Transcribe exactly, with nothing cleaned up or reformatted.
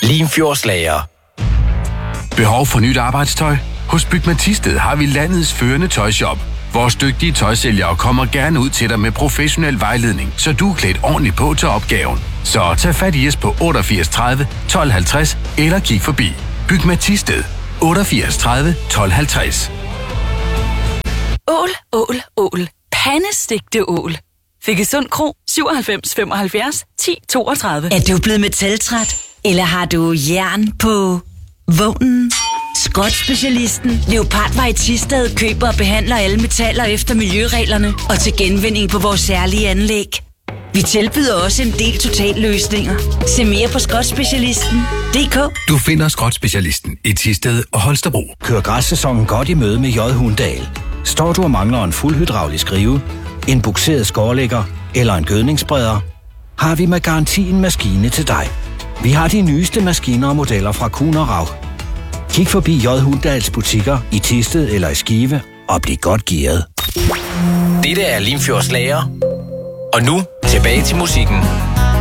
Limfjordslager. Behov for nyt arbejdstøj? Hos Bygma Thisted har vi landets førende tøjshop. Vores dygtige tøjsælgere kommer gerne ud til dig med professionel vejledning, så du er klædt ordentligt på til opgaven. Så tag fat i os på otteogfirs tredive tolv halvtreds eller kig forbi. Bygma Thisted. otteogfirs tredive tolv halvtreds. Ål, ål, ål. Pandestegte ål. Fikkesund Kro, syvoghalvfems femoghalvfjerds ti toogtredive. Er du blevet metaltræt? Eller har du jern på vognen? Skrotspecialisten Leopardvej i Thisted køber og behandler alle metaller efter miljøreglerne og til genvinding på vores særlige anlæg. Vi tilbyder også en del totalløsninger. Se mere på skrotspecialisten punktum d k. Du finder Skrotspecialisten i Thisted og Holstebro. Kør græssæsonen godt i møde med J. Hundal. Står du og mangler en fuld hydraulisk skrive, en bukseret skårlægger eller en gødningsspreder, har vi med garanti en maskine til dig. Vi har de nyeste maskiner og modeller fra Kuhn og Raug. Kig forbi J. Hundals butikker i Thisted eller i Skive og bliv godt gearet. Dette er Limfjordslager. Og nu tilbage til musikken.